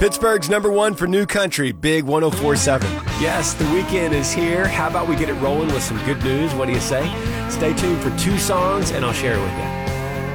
Pittsburgh's number one for new country, Big 104.7. Yes, the weekend is here. How about we get it rolling with some good news? What do you say? Stay tuned for 2 songs, and I'll share it with you.